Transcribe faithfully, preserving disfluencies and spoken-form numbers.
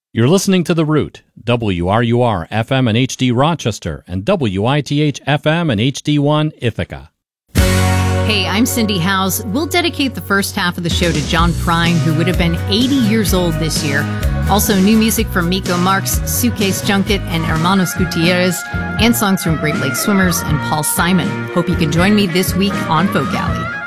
You're listening to The Root, W R U R F M and H D Rochester, and W I T H F M and H D one Ithaca. Hey, I'm Cindy Howes. We'll dedicate the first half of the show to John Prine, who would have been eighty years old this year. Also, new music from Miko Marks, Suitcase Junket, and Hermanos Gutierrez, and songs from Great Lakes Swimmers and Paul Simon. Hope you can join me this week on Folk Alley.